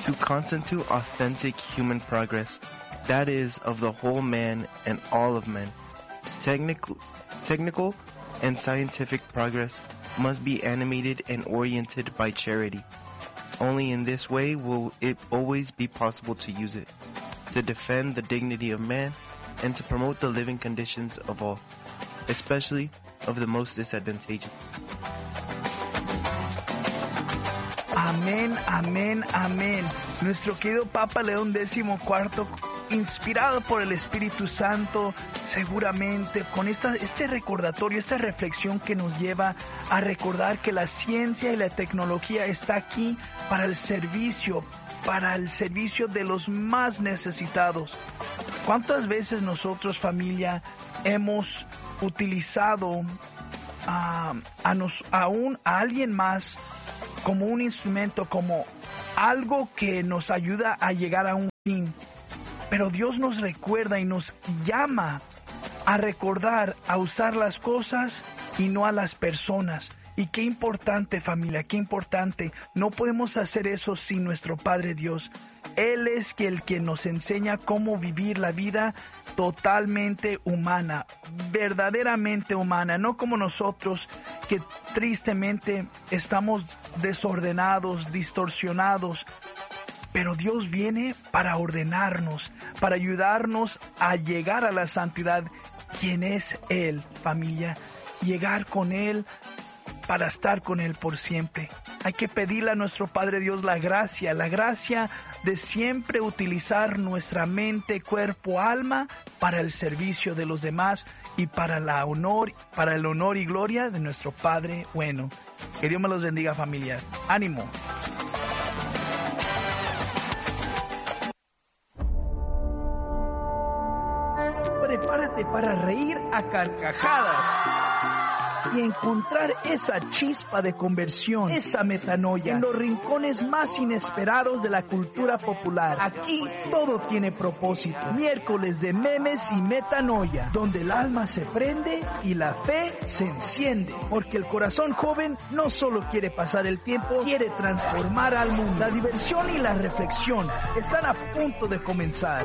to constitute authentic human progress, that is, of the whole man and all of men. Technical and scientific progress must be animated and oriented by charity. Only in this way will it always be possible to use it, to defend the dignity of man, and to promote the living conditions of all, especially of the most disadvantaged. Amén, amén, amén. Nuestro querido Papa León XIV, inspirado por el Espíritu Santo, seguramente con este recordatorio, esta reflexión que nos lleva a recordar que la ciencia y la tecnología está aquí para el servicio de los más necesitados. ¿Cuántas veces nosotros, familia, hemos utilizado a alguien más como un instrumento, como algo que nos ayuda a llegar a un fin? Pero Dios nos recuerda y nos llama a recordar, a usar las cosas y no a las personas. Y qué importante, familia, qué importante. No podemos hacer eso sin nuestro Padre Dios. Él es el que nos enseña cómo vivir la vida totalmente humana, verdaderamente humana, no como nosotros que tristemente estamos desordenados, distorsionados. Pero Dios viene para ordenarnos, para ayudarnos a llegar a la santidad. ¿Quién es Él, familia? Llegar con Él para estar con Él por siempre. Hay que pedirle a nuestro Padre Dios la gracia de siempre utilizar nuestra mente, cuerpo, alma para el servicio de los demás y para el honor y gloria de nuestro Padre bueno. Que Dios me los bendiga, familia. ¡Ánimo! Prepárate para reír a carcajadas y encontrar esa chispa de conversión, esa metanoia, en los rincones más inesperados de la cultura popular. Aquí todo tiene propósito. Miércoles de memes y metanoia, donde el alma se prende y la fe se enciende. Porque el corazón joven no solo quiere pasar el tiempo, quiere transformar al mundo. La diversión y la reflexión están a punto de comenzar.